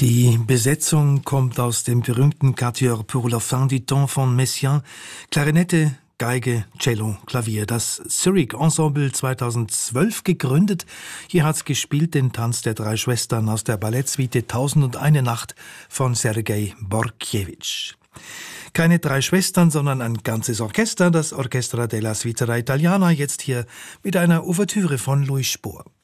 Die Besetzung kommt aus dem berühmten Quatuor pour la fin du temps von Messiaen. Klarinette, Geige, Cello, Klavier. Das Zurich Ensemble 2012 gegründet. Hier hat's gespielt den Tanz der drei Schwestern aus der Ballettsuite 1001 Nacht von Sergei Bortkiewicz. Keine drei Schwestern, sondern ein ganzes Orchester, das Orchestra della Svizzera Italiana, jetzt hier mit einer Ouvertüre von Louis Spohr.